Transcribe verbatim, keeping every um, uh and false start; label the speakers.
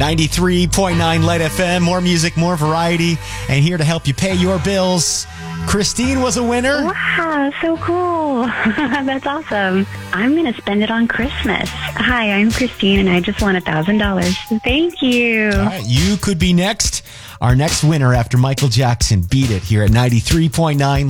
Speaker 1: ninety-three point nine Light F M. More music, more variety. And here to help you pay your bills, Christine was a winner.
Speaker 2: Wow, so cool. That's awesome. I'm going to spend it on Christmas. Hi, I'm Christine, and I just won one thousand dollars. Thank you.
Speaker 1: All right, you could be next. Our next winner after Michael Jackson. Beat it here at ninety-three point nine